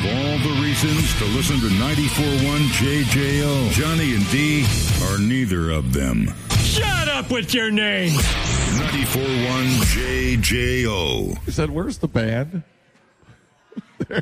all the reasons to listen to 94.1 JJO. Johnny and D are neither of them. Shut up with your name. 94.1 JJO. He said, "Where's the band?" they're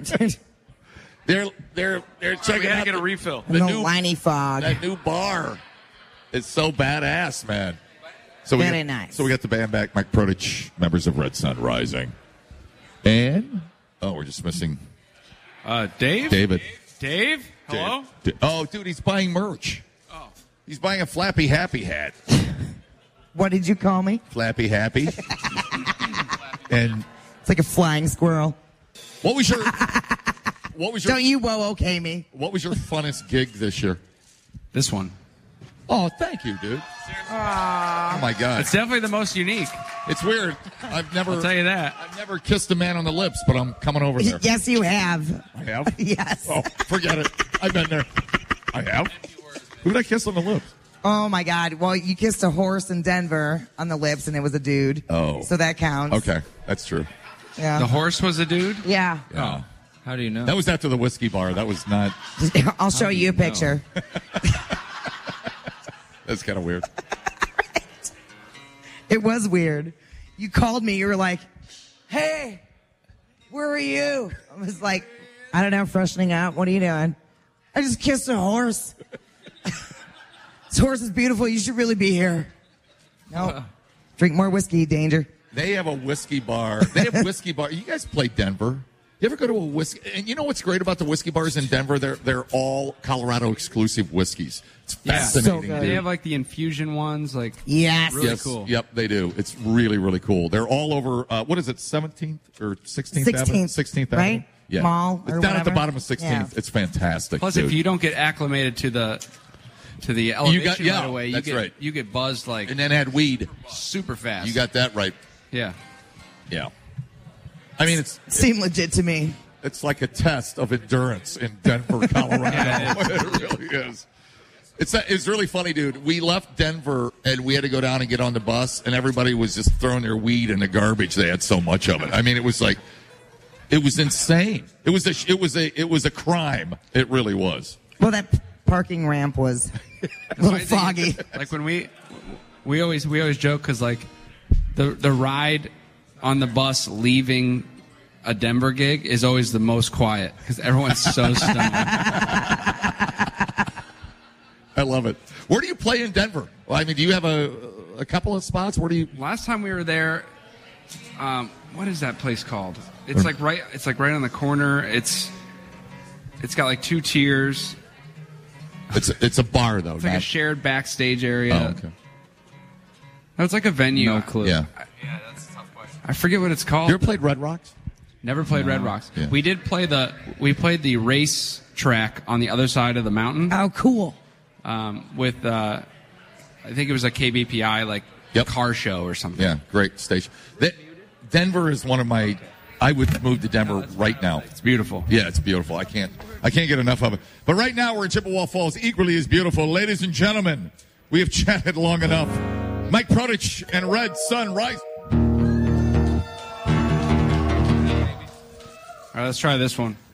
checking out get a refill. The No new whiny fog. That new bar. It's so badass, man. So Very nice. So we got the band back, Mike Protich, members of Red Sun Rising, and we're just missing Dave. David. Dave. Hello. Oh, dude, he's buying merch. Oh. He's buying a Flappy Happy hat. What did you call me? Flappy Happy. And It's like a flying squirrel. what was your Don't you okay me? what was your funnest gig this year? This one. Oh, thank you, dude. Oh my God, It's definitely the most unique. it's weird. I've never I'll tell you that. I've never kissed a man on the lips, but I'm coming over there. Yes, you have. I have. Yes. Oh, forget it. I've been there. I have. Who did I kiss on the lips? Oh, my God. Well, you kissed a horse in Denver on the lips, and it was a dude. Oh. So that counts. Okay, that's true. Yeah. The horse was a dude. Yeah. Yeah. How do you know? That was after the whiskey bar. That was not. I'll show you a picture. That's kind of weird. It was weird. You called me. You were like, "Hey, where are you?" I was like, "I don't know, freshening up. What are you doing?" "I just kissed a horse." "This horse is beautiful. You should really be here." No. Drink more whiskey, danger. They have a whiskey bar. They have whiskey bar. You guys play Denver? You ever go to a whiskey? And you know what's great about the whiskey bars in Denver? They're all Colorado exclusive whiskeys. It's fascinating. So good. They dude. have like the infusion ones. Like Yes. Really Yes, cool. Yep, they do. It's really, really cool. They're all over. What is it? 17th or 16th Avenue? 16th, Avenue. right? Yeah. Mall It's or down at the whatever. bottom of 16th. Yeah. It's fantastic. plus, dude. if you don't get acclimated to the elevation yeah, right away, that's right. You get buzzed like and then add weed. super fast. You got that right. yeah. Yeah. I mean, Seemed legit to me. it's like a test of endurance in Denver, Colorado. Yeah, it really is. It's really funny, dude. We left Denver and we had to go down and get on the bus, and everybody was just throwing their weed in the garbage. They had so much of it. I mean, it was insane. It was a crime. It really was. Well, that parking ramp was a little foggy. Like when we always joke because like the ride on the bus leaving a Denver gig is always the most quiet because everyone's so stoned. I love it. Where do you play in Denver? Well, I mean, do you have a couple of spots? Where do you? Last time we were there, what is that place called? It's like right on the corner. It's got like two tiers. It's a bar though. It's like a shared backstage area. Oh, okay. No, it's like a venue. No clue. Yeah. Yeah, that's a tough question. I forget what it's called. You ever played Red Rocks? Never played Red Rocks. Yeah. We did play we played the race track on the other side of the mountain. Oh, cool. With I think it was a KBPI like car show or something. Yeah, great station. Denver is one of my. I would move to Denver right now. It's beautiful. Yeah, it's beautiful. I can't get enough of it. But right now we're in Chippewa Falls, equally as beautiful. Ladies and gentlemen, we have chatted long enough. Mike Protich and Red Sun Rising. All right, let's try this one.